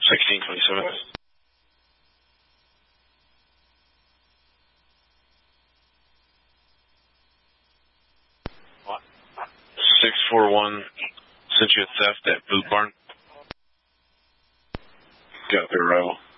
1627. What? 641 sent you a theft at Boot Barn. Got their arrival.